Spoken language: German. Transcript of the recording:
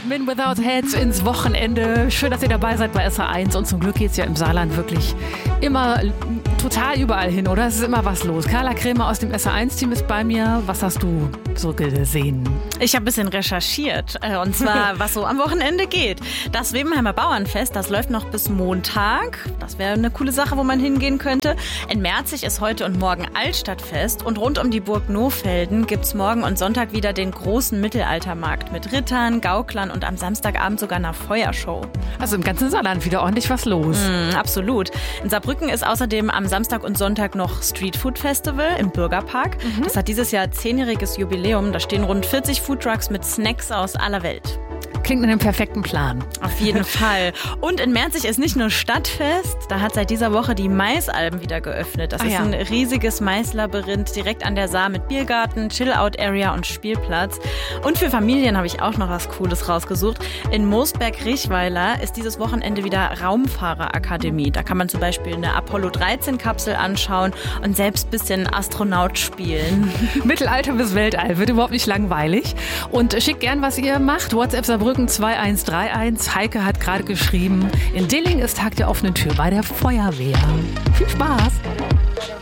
mit Men Without Heads ins Wochenende. Schön, dass ihr dabei seid bei SA1. Und zum Glück geht es ja im Saarland wirklich immer total überall hin, oder? Es ist immer was los. Carla Krämer aus dem SA1-Team ist bei mir. Was hast du so gesehen? Ich habe ein bisschen recherchiert, und zwar, was so am Wochenende geht. Das Webenheimer Bauernfest, das läuft noch bis Montag. Das wäre eine coole Sache, wo man hingehen könnte. In Merzig ist heute und morgen Altstadtfest. Und rund um die Burg Nohfelden gibt es morgen und Sonntag wieder den großen Mittelaltermarkt mit Rittern, Gauklern und am Samstagabend sogar einer Feuershow. Also im ganzen Saarland wieder ordentlich was los. Absolut. In Saarbrücken ist außerdem am Samstag und Sonntag noch Streetfood Festival im Bürgerpark. Das hat dieses Jahr 10-jähriges Jubiläum. Da stehen rund 40 Foodtrucks mit Snacks aus aller Welt. Klingt nach einem perfekten Plan. Auf jeden Fall. Und in Merzig ist nicht nur Stadtfest, da hat seit dieser Woche die Maisalm wieder geöffnet. Das ist ein riesiges Maislabyrinth direkt an der Saar mit Biergarten, Chill-Out-Area und Spielplatz. Und für Familien habe ich auch noch was Cooles rausgesucht. In Moosberg-Riechweiler ist dieses Wochenende wieder Raumfahrerakademie. Da kann man zum Beispiel eine Apollo-13-Kapsel anschauen und selbst ein bisschen Astronaut spielen. Mittelalter bis Weltall, wird überhaupt nicht langweilig. Und schickt gern, was ihr macht. WhatsApp Saarbrücken 2131. Heike hat gerade geschrieben, in Dilling ist Tag der offenen Tür bei der Feuerwehr. Viel Spaß!